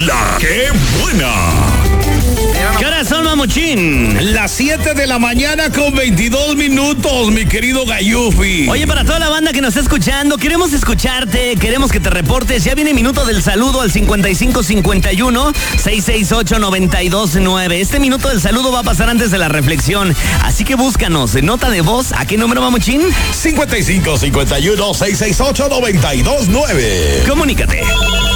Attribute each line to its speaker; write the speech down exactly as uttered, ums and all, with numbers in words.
Speaker 1: La que buena.
Speaker 2: ¿Qué hora son, mamuchín?
Speaker 1: Las siete de la mañana con veintidós minutos, mi querido Gayufi.
Speaker 2: Oye, para toda la banda que nos está escuchando, queremos escucharte, queremos que te reportes. Ya viene minuto del saludo al cincuenta y cinco cincuenta y uno, seiscientos sesenta y ocho, noventa y dos nueve. Este minuto del saludo va a pasar antes de la reflexión, así que búscanos en nota de voz. ¿A qué número, mamuchín?
Speaker 1: cincuenta y cinco cincuenta y uno, seiscientos sesenta y ocho, noventa y dos nueve.
Speaker 2: Comunícate.